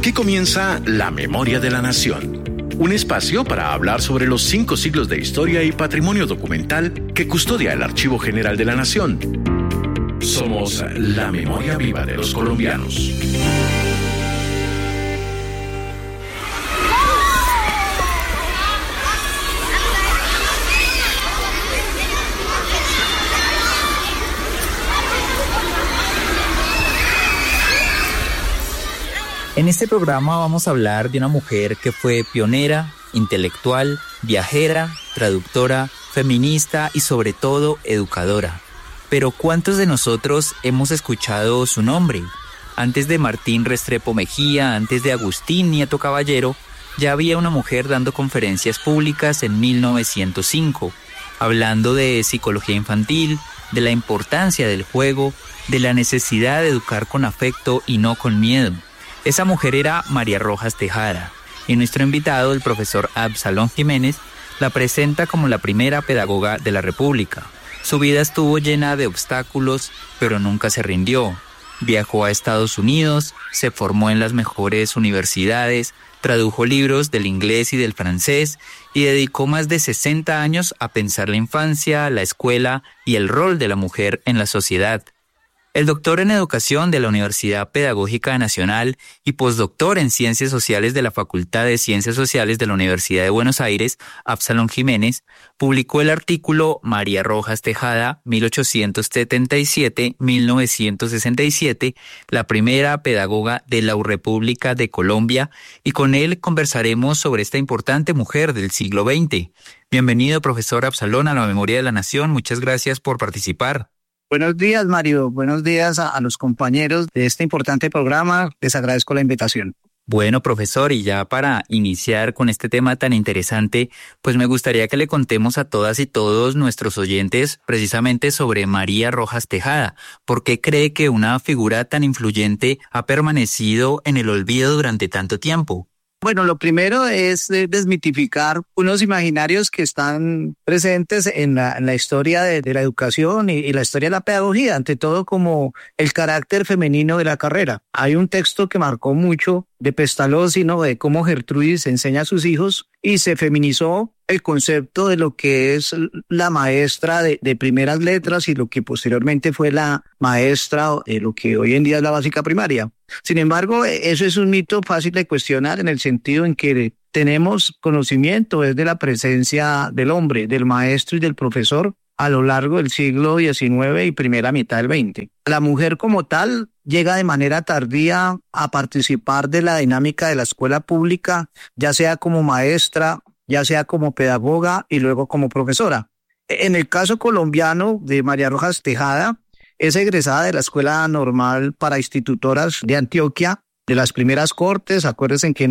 Aquí comienza La Memoria de la Nación, un espacio para hablar sobre los 5 siglos de historia y patrimonio documental que custodia el Archivo General de la Nación. Somos la memoria viva de los colombianos. En este programa vamos a hablar de una mujer que fue pionera, intelectual, viajera, traductora, feminista y sobre todo educadora. Pero ¿cuántos de nosotros hemos escuchado su nombre? Antes de Martín Restrepo Mejía, antes de Agustín Nieto Caballero, ya había una mujer dando conferencias públicas en 1905, hablando de psicología infantil, de la importancia del juego, de la necesidad de educar con afecto y no con miedo. Esa mujer era María Rojas Tejada, y nuestro invitado, el profesor Absalón Jiménez, la presenta como la primera pedagoga de la República. Su vida estuvo llena de obstáculos, pero nunca se rindió. Viajó a Estados Unidos, se formó en las mejores universidades, tradujo libros del inglés y del francés y dedicó más de 60 años a pensar la infancia, la escuela y el rol de la mujer en la sociedad. El doctor en Educación de la Universidad Pedagógica Nacional y postdoctor en Ciencias Sociales de la Facultad de Ciencias Sociales de la Universidad de Buenos Aires, Absalón Jiménez, publicó el artículo María Rojas Tejada, 1877-1967, la primera pedagoga de la República de Colombia, y con él conversaremos sobre esta importante mujer del siglo XX. Bienvenido, profesor Absalón, a la Memoria de la Nación. Muchas gracias por participar. Buenos días, Mario. Buenos días a los compañeros de este importante programa. Les agradezco la invitación. Bueno, profesor, y ya para iniciar con este tema tan interesante, pues me gustaría que le contemos a todas y todos nuestros oyentes precisamente sobre María Rojas Tejada. ¿Por qué cree que una figura tan influyente ha permanecido en el olvido durante tanto tiempo? Bueno, lo primero es desmitificar unos imaginarios que están presentes en la historia de la educación y la historia de la pedagogía, ante todo como el carácter femenino de la carrera. Hay un texto que marcó mucho de Pestalozzi, ¿no?, de cómo Gertrudis enseña a sus hijos y se feminizó el concepto de lo que es la maestra de primeras letras y lo que posteriormente fue la maestra de lo que hoy en día es la básica primaria. Sin embargo, eso es un mito fácil de cuestionar en el sentido en que tenemos conocimiento desde la presencia del hombre, del maestro y del profesor a lo largo del siglo XIX y primera mitad del XX. La mujer como tal llega de manera tardía a participar de la dinámica de la escuela pública, ya sea como maestra, ya sea como pedagoga y luego como profesora. En el caso colombiano de María Rojas Tejada, es egresada de la Escuela Normal para Institutoras de Antioquia, de las primeras cortes. Acuérdense que en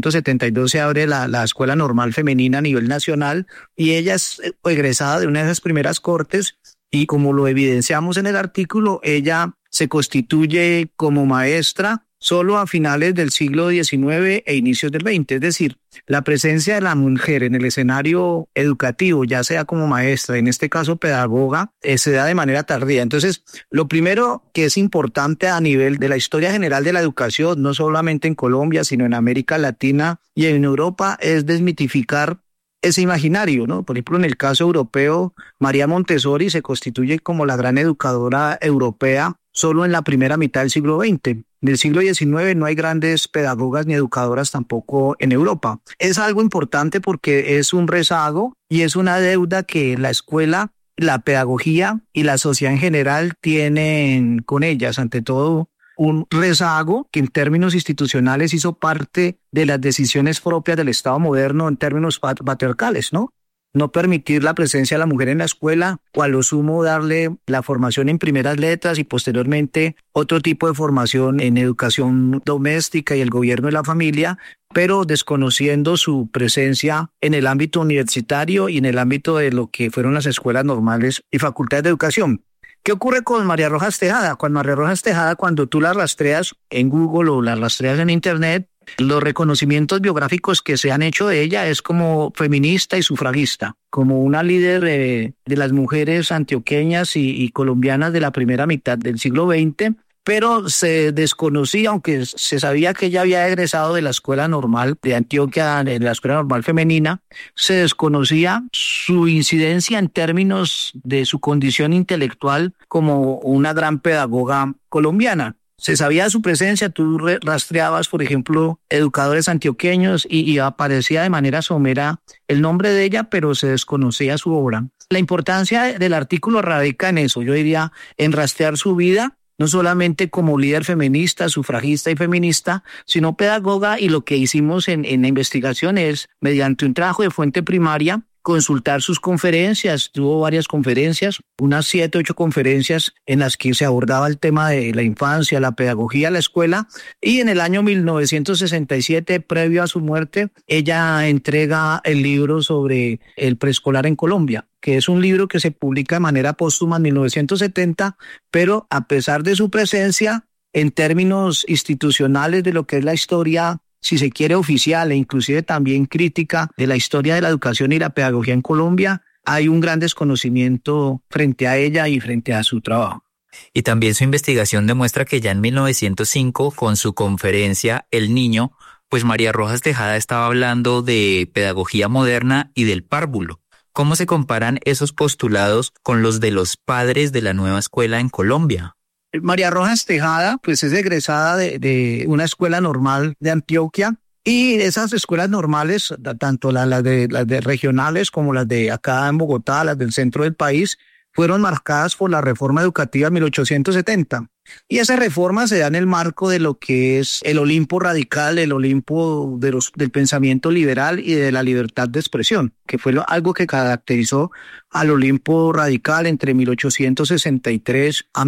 1872 se abre la Escuela Normal Femenina a nivel nacional y ella es egresada de una de esas primeras cortes y, como lo evidenciamos en el artículo, ella se constituye como maestra solo a finales del siglo XIX e inicios del XX. Es decir, la presencia de la mujer en el escenario educativo, ya sea como maestra, en este caso pedagoga, se da de manera tardía. Entonces, lo primero que es importante a nivel de la historia general de la educación, no solamente en Colombia, sino en América Latina y en Europa, es desmitificar ese imaginario, ¿no? Por ejemplo, en el caso europeo, María Montessori se constituye como la gran educadora europea solo en la primera mitad del siglo XX. Del siglo XIX no hay grandes pedagogas ni educadoras tampoco en Europa. Es algo importante porque es un rezago y es una deuda que la escuela, la pedagogía y la sociedad en general tienen con ellas. Ante todo, un rezago que en términos institucionales hizo parte de las decisiones propias del Estado moderno en términos patriarcales, ¿no? No permitir la presencia de la mujer en la escuela o a lo sumo darle la formación en primeras letras y posteriormente otro tipo de formación en educación doméstica y el gobierno de la familia, pero desconociendo su presencia en el ámbito universitario y en el ámbito de lo que fueron las escuelas normales y facultades de educación. ¿Qué ocurre con María Rojas Tejada? María Rojas Tejada, cuando tú la rastreas en Google o la rastreas en Internet, los reconocimientos biográficos que se han hecho de ella es como feminista y sufragista, como una líder de las mujeres antioqueñas y colombianas de la primera mitad del siglo XX, pero se desconocía, aunque se sabía que ella había egresado de la Escuela Normal de Antioquia, de la Escuela Normal Femenina, se desconocía su incidencia en términos de su condición intelectual como una gran pedagoga colombiana. Se sabía su presencia, tú rastreabas, por ejemplo, educadores antioqueños y aparecía de manera somera el nombre de ella, pero se desconocía su obra. La importancia del artículo radica en eso, yo diría, en rastrear su vida, no solamente como líder feminista, sufragista y feminista, sino pedagoga, y lo que hicimos en la investigación es, mediante un trabajo de fuente primaria, consultar sus conferencias. Tuvo varias conferencias, unas 7, 8 conferencias en las que se abordaba el tema de la infancia, la pedagogía, la escuela, y en el año 1967, previo a su muerte, ella entrega el libro sobre el preescolar en Colombia, que es un libro que se publica de manera póstuma en 1970, pero a pesar de su presencia en términos institucionales de lo que es la historia, si se quiere, oficial e inclusive también crítica de la historia de la educación y la pedagogía en Colombia, hay un gran desconocimiento frente a ella y frente a su trabajo. Y también su investigación demuestra que ya en 1905, con su conferencia El Niño, pues María Rojas Tejada estaba hablando de pedagogía moderna y del párvulo. ¿Cómo se comparan esos postulados con los de los padres de la nueva escuela en Colombia? María Rojas Tejada, pues es egresada de una escuela normal de Antioquia, y esas escuelas normales, tanto las de regionales como las de acá en Bogotá, las del centro del país, fueron marcadas por la reforma educativa de 1870. Y esa reforma se da en el marco de lo que es el Olimpo radical, el Olimpo del pensamiento liberal y de la libertad de expresión, que fue algo que caracterizó al Olimpo radical entre 1863 a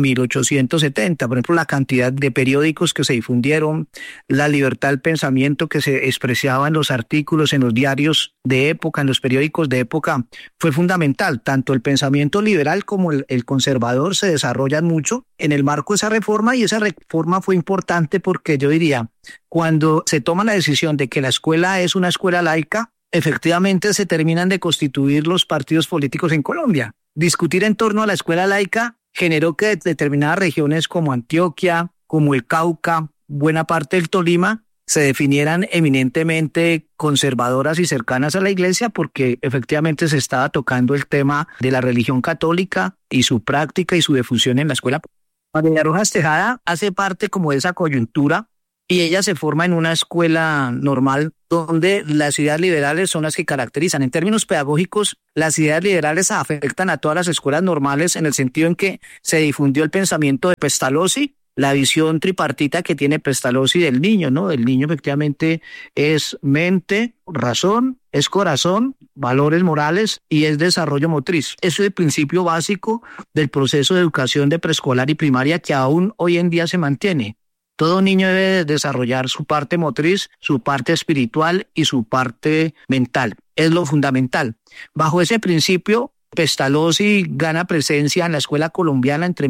1870. Por ejemplo, la cantidad de periódicos que se difundieron, la libertad del pensamiento que se expresaba en los artículos, en los diarios de época, en los periódicos de época, fue fundamental. Tanto el pensamiento liberal como el conservador se desarrollan mucho en el marco de esa reforma, y esa reforma fue importante porque yo diría, cuando se toma la decisión de que la escuela es una escuela laica, efectivamente se terminan de constituir los partidos políticos en Colombia. Discutir en torno a la escuela laica generó que determinadas regiones como Antioquia, como el Cauca, buena parte del Tolima, se definieran eminentemente conservadoras y cercanas a la iglesia, porque efectivamente se estaba tocando el tema de la religión católica y su práctica y su difusión en la escuela. María Rojas Tejada hace parte como de esa coyuntura, y ella se forma en una escuela normal donde las ideas liberales son las que caracterizan. En términos pedagógicos, las ideas liberales afectan a todas las escuelas normales en el sentido en que se difundió el pensamiento de Pestalozzi, la visión tripartita que tiene Pestalozzi del niño, ¿no? El niño efectivamente es mente, razón, es corazón, valores morales y es desarrollo motriz. Eso es el principio básico del proceso de educación de preescolar y primaria que aún hoy en día se mantiene. Todo niño debe desarrollar su parte motriz, su parte espiritual y su parte mental. Es lo fundamental. Bajo ese principio, Pestalozzi gana presencia en la escuela colombiana entre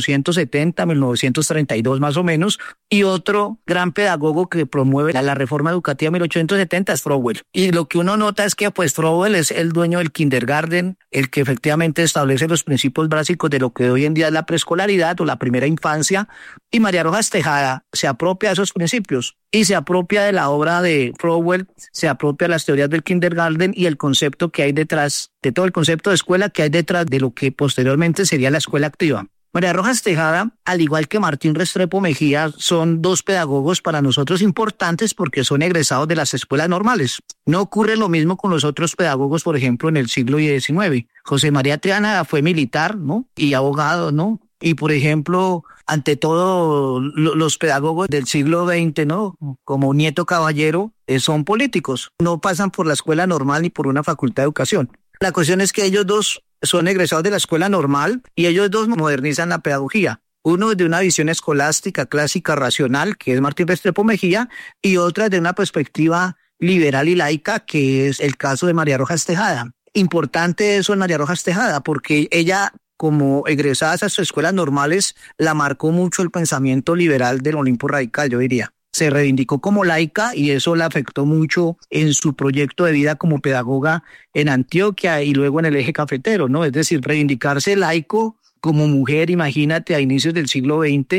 1870 y 1932 más o menos, y otro gran pedagogo que promueve la reforma educativa de 1870 es Froebel. Y lo que uno nota es que pues Froebel es el dueño del kindergarten, el que efectivamente establece los principios básicos de lo que hoy en día es la preescolaridad o la primera infancia, y María Rojas Tejada se apropia de esos principios y se apropia de la obra de Froebel, se apropia de las teorías del kindergarten y el concepto que hay detrás, de todo el concepto de escuela que hay detrás de lo que posteriormente sería la escuela activa. María Rojas Tejada, al igual que Martín Restrepo Mejía, son dos pedagogos para nosotros importantes porque son egresados de las escuelas normales. No ocurre lo mismo con los otros pedagogos, por ejemplo, en el siglo XIX. José María Triana fue militar, ¿no? Y abogado, ¿no? Y, por ejemplo, ante todo, los pedagogos del siglo XX, ¿no? Como Nieto Caballero, son políticos. No pasan por la escuela normal ni por una facultad de educación. La cuestión es que ellos dos son egresados de la escuela normal y ellos dos modernizan la pedagogía. Uno de una visión escolástica, clásica, racional, que es Martín Restrepo Mejía, y otra de una perspectiva liberal y laica, que es el caso de María Rojas Tejada. Importante eso en María Rojas Tejada, porque ella, como egresada a esas escuelas normales, la marcó mucho el pensamiento liberal del Olimpo radical, yo diría. Se reivindicó como laica y eso la afectó mucho en su proyecto de vida como pedagoga en Antioquia y luego en el eje cafetero, ¿no? Es decir, reivindicarse laico como mujer, imagínate, a inicios del siglo XX,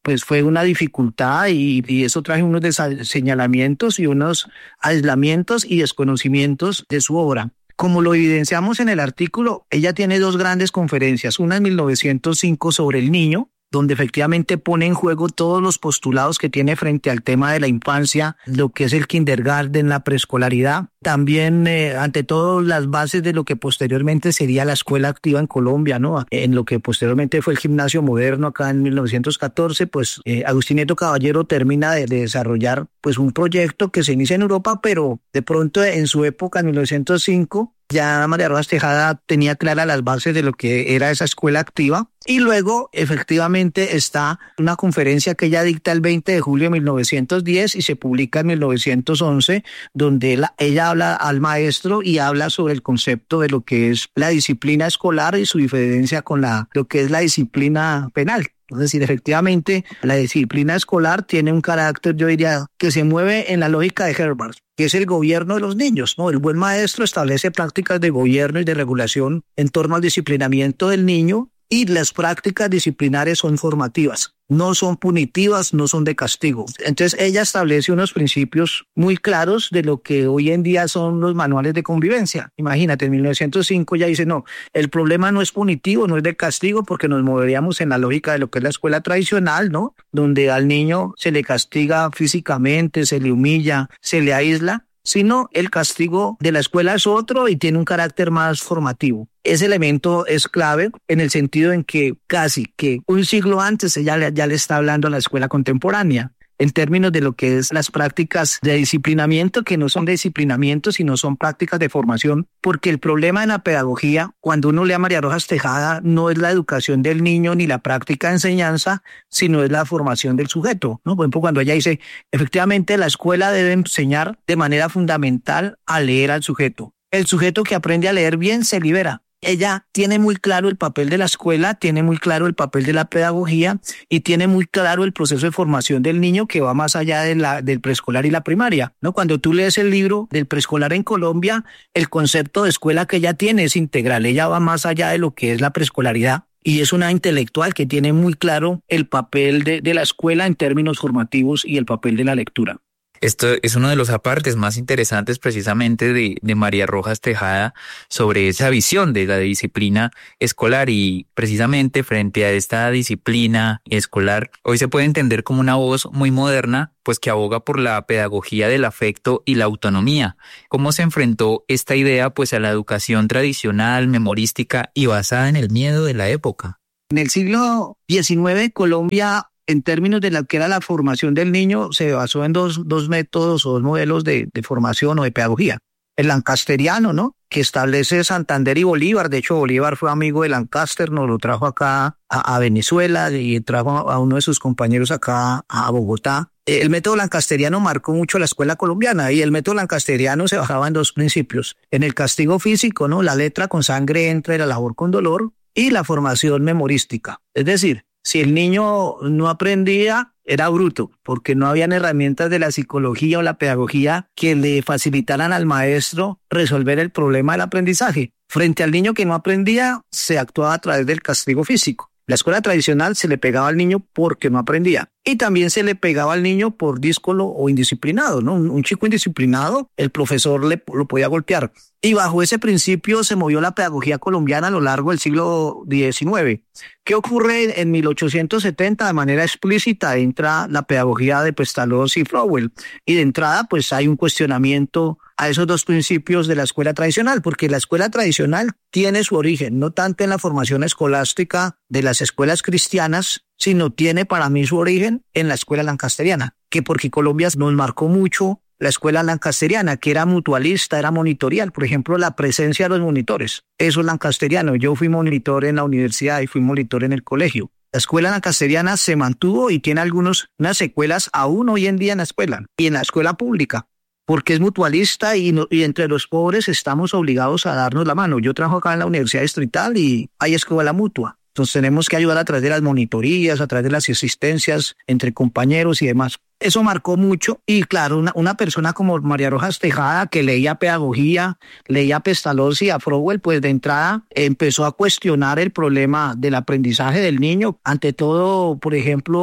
pues fue una dificultad y eso trae unos señalamientos y unos aislamientos y desconocimientos de su obra. Como lo evidenciamos en el artículo, ella tiene 2 grandes conferencias, una en 1905 sobre el niño, donde efectivamente pone en juego todos los postulados que tiene frente al tema de la infancia, lo que es el kindergarten, la preescolaridad, también ante todo las bases de lo que posteriormente sería la escuela activa en Colombia, ¿no? En lo que posteriormente fue el gimnasio moderno acá en 1914, pues Agustín Nieto Caballero termina de desarrollar pues un proyecto que se inicia en Europa, pero de pronto en su época, en 1905, ya María Rojas Tejada tenía claras las bases de lo que era esa escuela activa. Y luego, efectivamente, está una conferencia que ella dicta el 20 de julio de 1910 y se publica en 1911, donde ella habla al maestro y habla sobre el concepto de lo que es la disciplina escolar y su diferencia con lo que es la disciplina penal. Es decir, efectivamente, la disciplina escolar tiene un carácter, yo diría, que se mueve en la lógica de Herbart, que es el gobierno de los niños, ¿no? El buen maestro establece prácticas de gobierno y de regulación en torno al disciplinamiento del niño, y las prácticas disciplinarias son formativas, no son punitivas, no son de castigo. Entonces ella establece unos principios muy claros de lo que hoy en día son los manuales de convivencia. Imagínate, en 1905 ella dice, no, el problema no es punitivo, no es de castigo, porque nos moveríamos en la lógica de lo que es la escuela tradicional, ¿no? Donde al niño se le castiga físicamente, se le humilla, se le aísla, sino el castigo de la escuela es otro y tiene un carácter más formativo. Ese elemento es clave en el sentido en que casi que un siglo antes ella ya le está hablando a la escuela contemporánea en términos de lo que es las prácticas de disciplinamiento, que no son de disciplinamiento, sino son prácticas de formación, porque el problema en la pedagogía, cuando uno lee a María Rojas Tejada, no es la educación del niño ni la práctica de enseñanza, sino es la formación del sujeto, ¿no? Por ejemplo, cuando ella dice, efectivamente la escuela debe enseñar de manera fundamental a leer al sujeto. El sujeto que aprende a leer bien se libera. Ella tiene muy claro el papel de la escuela, tiene muy claro el papel de la pedagogía y tiene muy claro el proceso de formación del niño que va más allá del preescolar y la primaria, ¿no? Cuando tú lees el libro del preescolar en Colombia, el concepto de escuela que ella tiene es integral, ella va más allá de lo que es la preescolaridad y es una intelectual que tiene muy claro el papel de la escuela en términos formativos y el papel de la lectura. Esto es uno de los apartes más interesantes precisamente de María Rojas Tejada sobre esa visión de la disciplina escolar y precisamente frente a esta disciplina escolar hoy se puede entender como una voz muy moderna pues que aboga por la pedagogía del afecto y la autonomía. ¿Cómo se enfrentó esta idea pues a la educación tradicional, memorística y basada en el miedo de la época? En el siglo XIX Colombia, en términos de lo que era la formación del niño, se basó en dos métodos o 2 modelos de formación o de pedagogía. El lancasteriano, ¿no? Que establece Santander y Bolívar. De hecho, Bolívar fue amigo de Lancaster, nos lo trajo acá a Venezuela y trajo a uno de sus compañeros acá a Bogotá. El método lancasteriano marcó mucho la escuela colombiana y el método lancasteriano se basaba en 2 principios. En el castigo físico, ¿no? La letra con sangre entra y la labor con dolor, y la formación memorística. Es decir, si el niño no aprendía, era bruto, porque no habían herramientas de la psicología o la pedagogía que le facilitaran al maestro resolver el problema del aprendizaje. Frente al niño que no aprendía, se actuaba a través del castigo físico. La escuela tradicional se le pegaba al niño porque no aprendía. Y también se le pegaba al niño por díscolo o indisciplinado, ¿no? Un chico indisciplinado, el profesor lo podía golpear. Y bajo ese principio se movió la pedagogía colombiana a lo largo del siglo XIX. ¿Qué ocurre en 1870? De manera explícita entra la pedagogía de Pestalozzi y Flowell. Y de entrada, pues hay un cuestionamiento a esos 2 principios de la escuela tradicional, porque la escuela tradicional tiene su origen, no tanto en la formación escolástica de las escuelas cristianas, sino tiene para mí su origen en la escuela lancasteriana, que porque Colombia nos marcó mucho la escuela lancasteriana, que era mutualista, era monitorial. Por ejemplo, la presencia de los monitores, eso es lancasteriano. Yo fui monitor en la universidad y fui monitor en el colegio. La escuela lancasteriana se mantuvo y tiene unas secuelas aún hoy en día en la escuela y en la escuela pública, porque es mutualista y entre los pobres estamos obligados a darnos la mano. Yo trabajo acá en la Universidad Distrital y hay escuela mutua. Entonces tenemos que ayudar a través de las monitorías, a través de las asistencias entre compañeros y demás. Eso marcó mucho y claro, una persona como María Rojas Tejada que leía pedagogía, leía a Pestalozzi y a Flowell, pues de entrada empezó a cuestionar el problema del aprendizaje del niño. Ante todo, por ejemplo,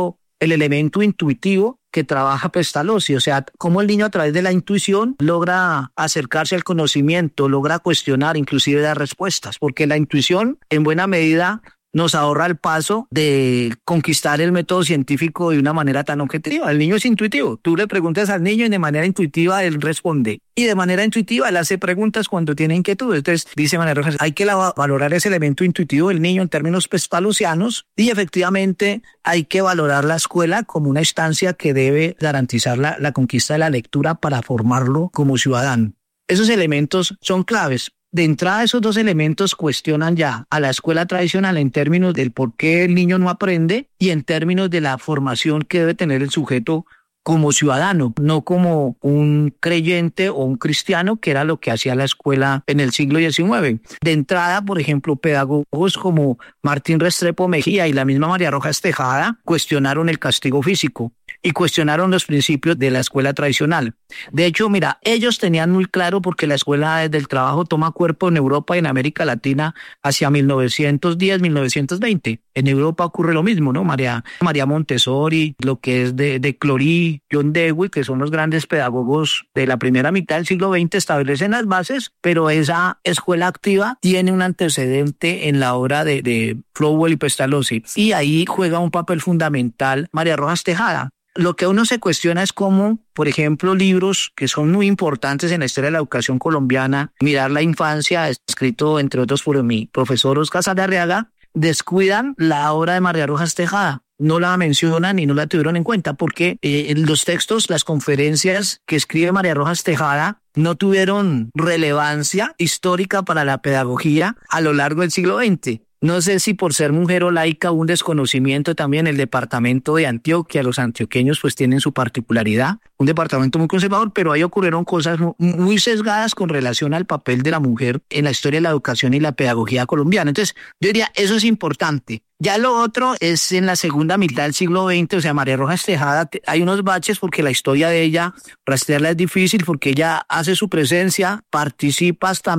el elemento intuitivo que trabaja Pestalozzi, o sea, cómo el niño a través de la intuición logra acercarse al conocimiento, logra cuestionar, inclusive dar respuestas, porque la intuición en buena medida nos ahorra el paso de conquistar el método científico de una manera tan objetiva. El niño es intuitivo. Tú le preguntas al niño y de manera intuitiva él responde. Y de manera intuitiva él hace preguntas cuando tiene inquietud. Entonces, dice María Rojas, hay que valorar ese elemento intuitivo del niño en términos pestalozzianos y efectivamente hay que valorar la escuela como una instancia que debe garantizar la conquista de la lectura para formarlo como ciudadano. Esos elementos son claves. De entrada, esos dos elementos cuestionan ya a la escuela tradicional en términos del por qué el niño no aprende y en términos de la formación que debe tener el sujeto como ciudadano, no como un creyente o un cristiano, que era lo que hacía la escuela en el siglo XIX. De entrada, por ejemplo, pedagogos como Martín Restrepo Mejía y la misma María Rojas Tejada cuestionaron el castigo físico y cuestionaron los principios de la escuela tradicional. De hecho, mira, ellos tenían muy claro, porque la escuela del trabajo toma cuerpo en Europa y en América Latina hacia 1910, 1920. En Europa ocurre lo mismo, ¿no? María Montessori, lo que es de Clory, John Dewey, que son los grandes pedagogos de la primera mitad del siglo XX, establecen las bases, pero esa escuela activa tiene un antecedente en la obra de Flowell y Pestalozzi, y ahí juega un papel fundamental María Rojas Tejada. Lo que uno se cuestiona es cómo, por ejemplo, libros que son muy importantes en la historia de la educación colombiana, Mirar la infancia, escrito entre otros por mi profesor Oscar Saldarriaga, descuidan la obra de María Rojas Tejada. No la mencionan y no la tuvieron en cuenta porque los textos, las conferencias que escribe María Rojas Tejada no tuvieron relevancia histórica para la pedagogía a lo largo del siglo XX. No sé si por ser mujer o laica, un desconocimiento también. El departamento de Antioquia, los antioqueños pues tienen su particularidad, un departamento muy conservador, pero ahí ocurrieron cosas muy sesgadas con relación al papel de la mujer en la historia de la educación y la pedagogía colombiana. Entonces, yo diría, eso es importante. Ya lo otro es en la segunda mitad del siglo XX, o sea, María Rojas Tejada, hay unos baches porque la historia de ella, rastrearla es difícil porque ella hace su presencia, participa hasta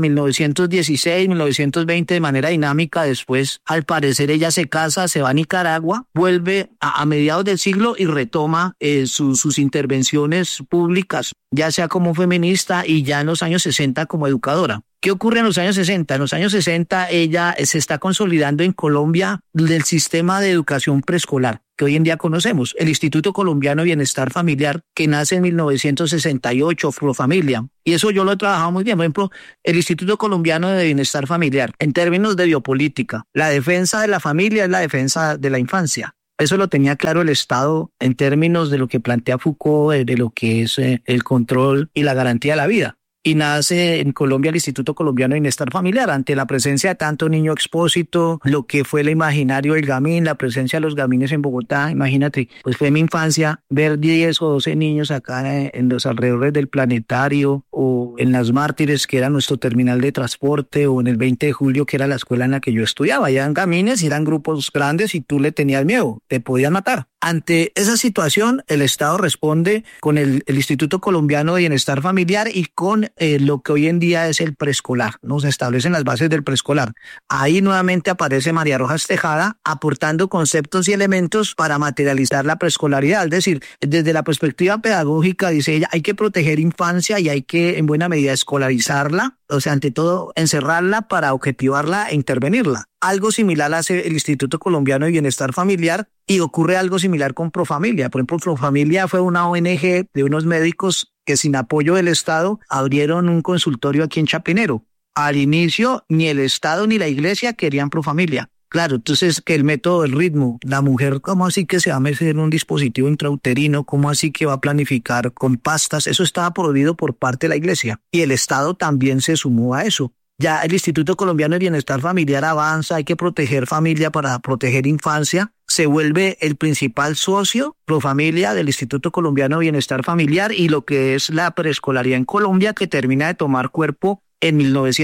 1916, 1920 de manera dinámica. Después, al parecer, ella se casa, se va a Nicaragua, vuelve a mediados del siglo y retoma sus intervenciones públicas, ya sea como feminista y ya en los años 60 como educadora. ¿Qué ocurre en los años 60? En los años 60 ella se está consolidando en Colombia del sistema de educación preescolar que hoy en día conocemos, el Instituto Colombiano de Bienestar Familiar, que nace en 1968, Profamilia. Y eso yo lo he trabajado muy bien. Por ejemplo, el Instituto Colombiano de Bienestar Familiar, en términos de biopolítica, la defensa de la familia es la defensa de la infancia. Eso lo tenía claro el Estado en términos de lo que plantea Foucault, de lo que es el control y la garantía de la vida. Y nace en Colombia el Instituto Colombiano de Bienestar Familiar ante la presencia de tanto niño expósito, lo que fue el imaginario del gamín, la presencia de los gamines en Bogotá. Imagínate, pues fue mi infancia ver 10 o 12 niños acá en los alrededores del Planetario o en Las Mártires, que era nuestro terminal de transporte, o en el 20 de julio, que era la escuela en la que yo estudiaba. Ya eran gamines y eran grupos grandes y tú le tenías miedo, te podían matar. Ante esa situación, el Estado responde con el Instituto Colombiano de Bienestar Familiar y con lo que hoy en día es el preescolar, ¿no? Se establecen las bases del preescolar. Ahí nuevamente aparece María Rojas Tejada aportando conceptos y elementos para materializar la preescolaridad. Es decir, desde la perspectiva pedagógica, dice ella, hay que proteger infancia y hay que en buena medida escolarizarla, o sea, ante todo encerrarla para objetivarla e intervenirla. Algo similar hace el Instituto Colombiano de Bienestar Familiar y ocurre algo similar con Profamilia. Por ejemplo, Profamilia fue una ONG de unos médicos que sin apoyo del Estado abrieron un consultorio aquí en Chapinero. Al inicio ni el Estado ni la Iglesia querían Profamilia. Claro, entonces que el método del ritmo, la mujer, ¿cómo así que se va a meter en un dispositivo intrauterino? ¿Cómo así que va a planificar con pastas? Eso estaba prohibido por parte de la Iglesia y el Estado también se sumó a eso. Ya el Instituto Colombiano de Bienestar Familiar avanza, hay que proteger familia para proteger infancia. Se vuelve el principal socio, Profamilia, del Instituto Colombiano de Bienestar Familiar y lo que es la preescolaridad en Colombia, que termina de tomar cuerpo en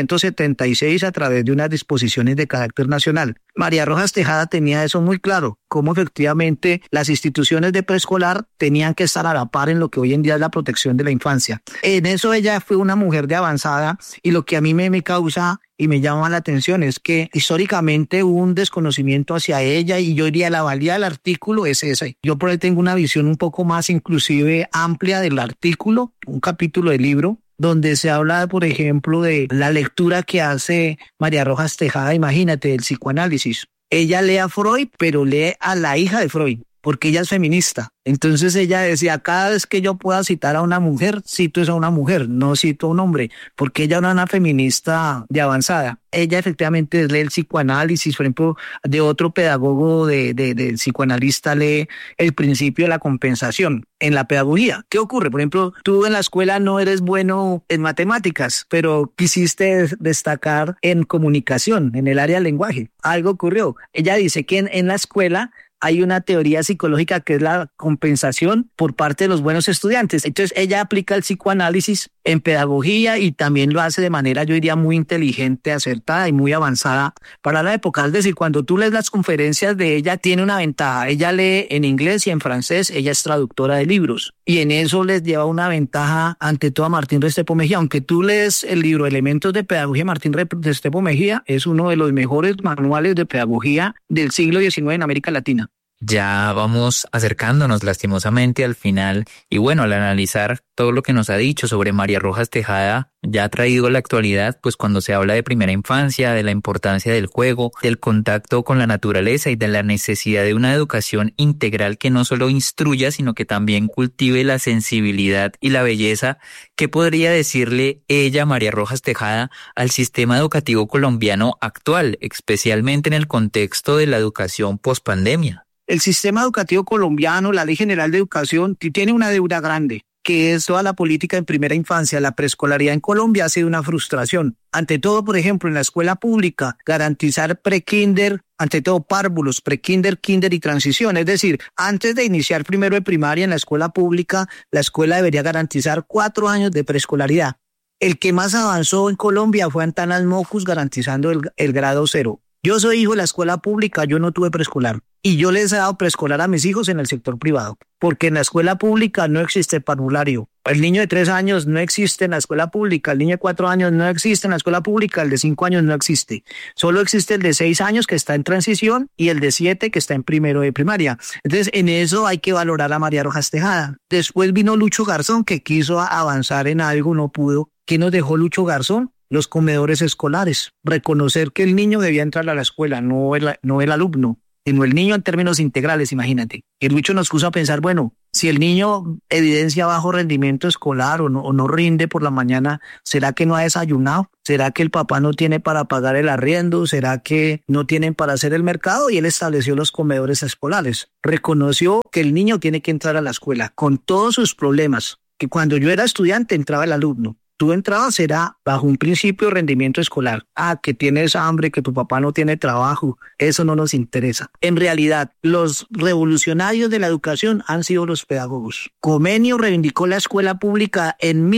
1976 a través de unas disposiciones de carácter nacional. María Rojas Tejada tenía eso muy claro, cómo efectivamente las instituciones de preescolar tenían que estar a la par en lo que hoy en día es la protección de la infancia. En eso ella fue una mujer de avanzada, y lo que a mí me causa y me llama la atención es que históricamente hubo un desconocimiento hacia ella, y yo diría la valía del artículo es esa. Yo por ahí tengo una visión un poco más inclusive amplia del artículo, un capítulo del libro, donde se habla, por ejemplo, de la lectura que hace María Rojas Tejada, imagínate, del psicoanálisis. Ella lee a Freud, pero lee a la hija de Freud, porque ella es feminista. Entonces ella decía, cada vez que yo pueda citar a una mujer, cito es a una mujer, no cito a un hombre, porque ella era una feminista de avanzada. Ella efectivamente lee el psicoanálisis, por ejemplo, de otro pedagogo del psicoanalista lee el principio de la compensación en la pedagogía. ¿Qué ocurre? Por ejemplo, tú en la escuela no eres bueno en matemáticas, pero quisiste destacar en comunicación, en el área del lenguaje. Algo ocurrió. Ella dice que en la escuela hay una teoría psicológica que es la compensación por parte de los buenos estudiantes. Entonces ella aplica el psicoanálisis en pedagogía y también lo hace de manera, yo diría, muy inteligente, acertada y muy avanzada para la época. Es decir, cuando tú lees las conferencias de ella, tiene una ventaja. Ella lee en inglés y en francés, ella es traductora de libros. Y en eso les lleva una ventaja ante todo a Martín Restrepo Mejía. Aunque tú lees el libro Elementos de Pedagogía de Martín Restrepo Mejía, es uno de los mejores manuales de pedagogía del siglo XIX en América Latina. Ya vamos acercándonos lastimosamente al final y bueno, al analizar todo lo que nos ha dicho sobre María Rojas Tejada, ya ha traído a la actualidad, pues cuando se habla de primera infancia, de la importancia del juego, del contacto con la naturaleza y de la necesidad de una educación integral que no solo instruya, sino que también cultive la sensibilidad y la belleza. ¿Qué podría decirle ella, María Rojas Tejada, al sistema educativo colombiano actual, especialmente en el contexto de la educación pospandemia? El sistema educativo colombiano, la Ley General de Educación, tiene una deuda grande, que es toda la política en primera infancia. La preescolaridad en Colombia ha sido una frustración. Ante todo, por ejemplo, en la escuela pública, garantizar prekinder, ante todo párvulos, prekinder, kinder y transición. Es decir, antes de iniciar primero de primaria en la escuela pública, la escuela debería garantizar 4 años de preescolaridad. El que más avanzó en Colombia fue Antanas Mocus, garantizando el grado 0. Yo soy hijo de la escuela pública, yo no tuve preescolar. Y yo les he dado preescolar a mis hijos en el sector privado, porque en la escuela pública no existe parvulario. El niño de 3 años no existe en la escuela pública, el niño de 4 años no existe en la escuela pública, el de 5 años no existe. Solo existe el de 6 años que está en transición y el de 7 que está en primero de primaria. Entonces, en eso hay que valorar a María Rojas Tejada. Después vino Lucho Garzón, que quiso avanzar en algo, no pudo. ¿Qué nos dejó Lucho Garzón? Los comedores escolares. Reconocer que el niño debía entrar a la escuela, no el alumno, sino el niño en términos integrales, imagínate. El Lucho nos puso a pensar, bueno, si el niño evidencia bajo rendimiento escolar o no rinde por la mañana, ¿será que no ha desayunado? ¿Será que el papá no tiene para pagar el arriendo? ¿Será que no tienen para hacer el mercado? Y él estableció los comedores escolares. Reconoció que el niño tiene que entrar a la escuela con todos sus problemas, que cuando yo era estudiante entraba el alumno. Tú entrabas era bajo un principio de rendimiento escolar. Que tienes hambre, que tu papá no tiene trabajo. Eso no nos interesa. En realidad, los revolucionarios de la educación han sido los pedagogos. Comenio reivindicó la escuela pública en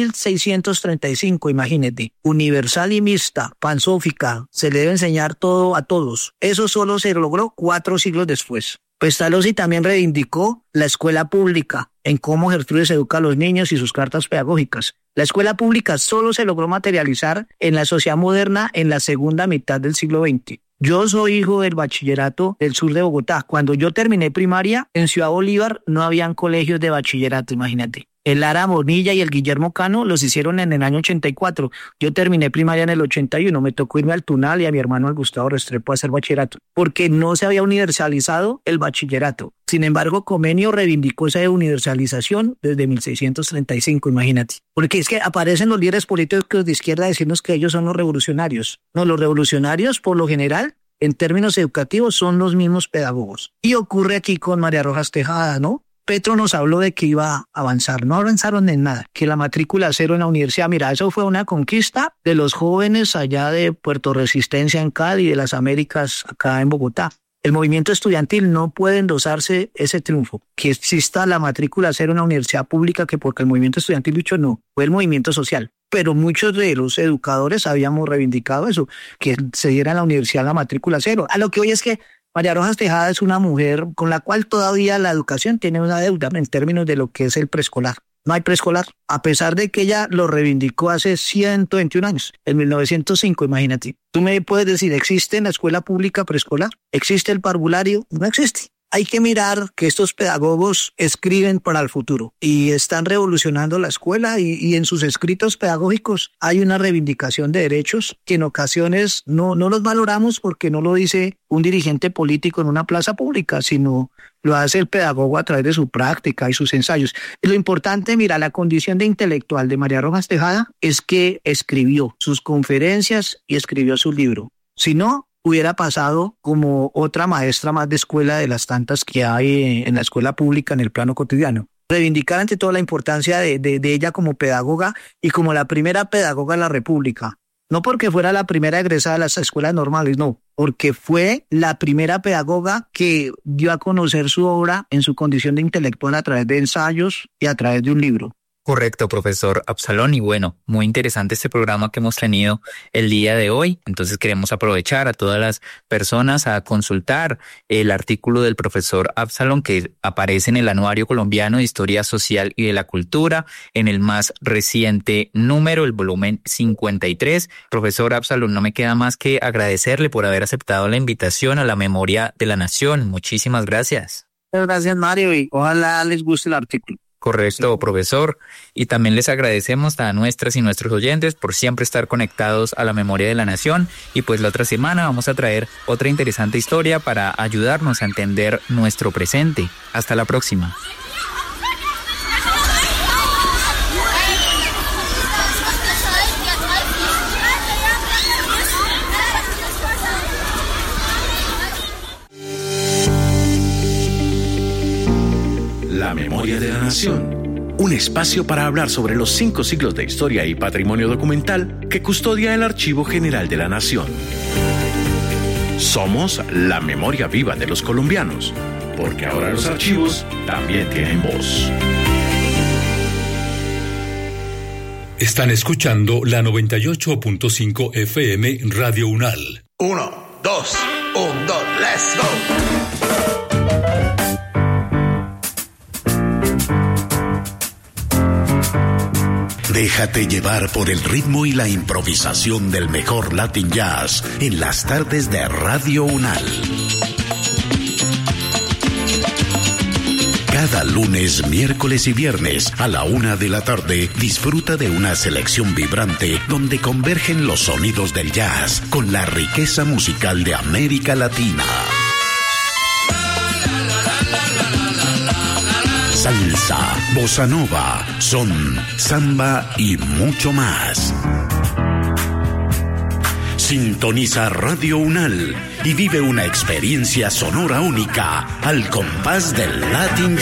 1635, imagínate. Universal y mixta, pansófica. Se le debe enseñar todo a todos. Eso solo se logró 4 siglos después. Pestalozzi también reivindicó la escuela pública en cómo Gertrudis educa a los niños y sus cartas pedagógicas. La escuela pública solo se logró materializar en la sociedad moderna en la segunda mitad del siglo XX. Yo soy hijo del bachillerato del sur de Bogotá. Cuando yo terminé primaria, en Ciudad Bolívar no habían colegios de bachillerato, imagínate. El Lara Bonilla y el Guillermo Cano los hicieron en el año 84. Yo terminé primaria en el 81. Me tocó irme al Tunal y a mi hermano al Gustavo Restrepo a hacer bachillerato, porque no se había universalizado el bachillerato. Sin embargo, Comenio reivindicó esa universalización desde 1635, imagínate. Porque es que aparecen los líderes políticos de izquierda a decirnos que ellos son los revolucionarios. No, los revolucionarios, por lo general, en términos educativos, son los mismos pedagogos. Y ocurre aquí con María Rojas Tejada, ¿no? Petro nos habló de que iba a avanzar, no avanzaron en nada, que la matrícula 0 en la universidad, mira, eso fue una conquista de los jóvenes allá de Puerto Resistencia en Cali y de las Américas acá en Bogotá. El movimiento estudiantil no puede endosarse ese triunfo, que exista la matrícula 0 en la universidad pública, que porque el movimiento estudiantil luchó, no, fue el movimiento social. pero muchos de los educadores habíamos reivindicado eso, que se diera en la universidad la matrícula cero. A lo que hoy es que María Rojas Tejada es una mujer con la cual todavía la educación tiene una deuda en términos de lo que es el preescolar. No hay preescolar, a pesar de que ella lo reivindicó hace 121 años, en 1905, imagínate. Tú me puedes decir, ¿existe en la escuela pública preescolar? ¿Existe el parvulario? No existe. Hay que mirar que estos pedagogos escriben para el futuro y están revolucionando la escuela y en sus escritos pedagógicos hay una reivindicación de derechos que en ocasiones no los valoramos porque no lo dice un dirigente político en una plaza pública, sino lo hace el pedagogo a través de su práctica y sus ensayos. Y lo importante, mira, la condición de intelectual de María Rojas Tejada es que escribió sus conferencias y escribió su libro. Si no, hubiera pasado como otra maestra más de escuela de las tantas que hay en la escuela pública en el plano cotidiano. Reivindicar ante todo la importancia de ella como pedagoga y como la primera pedagoga de la República. No porque fuera la primera egresada de las escuelas normales, no, porque fue la primera pedagoga que dio a conocer su obra en su condición de intelectual a través de ensayos y a través de un libro. Correcto, profesor Absalón. Y bueno, muy interesante este programa que hemos tenido el día de hoy. Entonces queremos aprovechar a todas las personas a consultar el artículo del profesor Absalón que aparece en el Anuario Colombiano de Historia Social y de la Cultura, en el más reciente número, el volumen 53. Profesor Absalón, no me queda más que agradecerle por haber aceptado la invitación a la Memoria de la Nación. Muchísimas gracias. Gracias, Mario, y ojalá les guste el artículo. Correcto, profesor. Y también les agradecemos a nuestras y nuestros oyentes por siempre estar conectados a la Memoria de la Nación. Y pues la otra semana vamos a traer otra interesante historia para ayudarnos a entender nuestro presente. Hasta la próxima. La Memoria de la Nación, un espacio para hablar sobre los 5 siglos de historia y patrimonio documental que custodia el Archivo General de la Nación. Somos la memoria viva de los colombianos, porque ahora los archivos también tienen voz. Están escuchando la 98.5 FM Radio UNAL. 1, 2, 1, 2, let's go. Déjate llevar por el ritmo y la improvisación del mejor Latin Jazz en las tardes de Radio UNAL. Cada lunes, miércoles y viernes a la 1 de la tarde, disfruta de una selección vibrante donde convergen los sonidos del jazz con la riqueza musical de América Latina. Salsa, bossa nova, son, samba y mucho más. Sintoniza Radio UNAL y vive una experiencia sonora única al compás del Latin